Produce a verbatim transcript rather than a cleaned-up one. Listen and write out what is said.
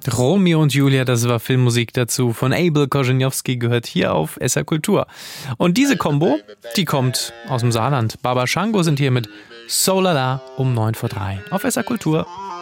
Romeo und Julia, das war Filmmusik dazu von Abel Korzeniowski, gehört hier auf S R Kultur. Und diese Kombo, die kommt aus dem Saarland. Baba Shango sind hier mit So La La um neun vor drei auf S R Kultur.